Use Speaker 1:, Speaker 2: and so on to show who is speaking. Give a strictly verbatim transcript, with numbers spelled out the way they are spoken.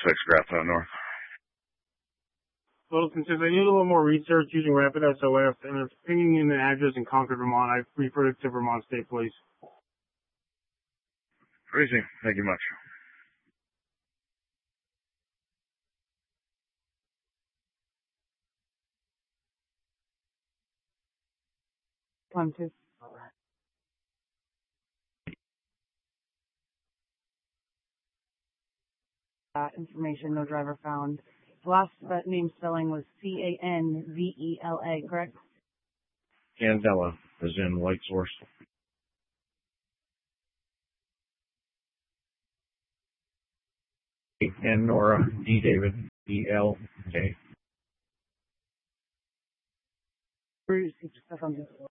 Speaker 1: six, Graphite North.
Speaker 2: Well, since I need a little more research using Rapid S O S and it's pinging in an address in Concord, Vermont, I refer it to Vermont State Police.
Speaker 1: Crazy. Thank you much.
Speaker 3: One, two. Uh, information, no driver found. The last uh, name spelling was C A N V E L A, correct?
Speaker 1: Candela, as in light source. And Nora, D. David, E. L. K.
Speaker 3: Bruce, you just stuff on this.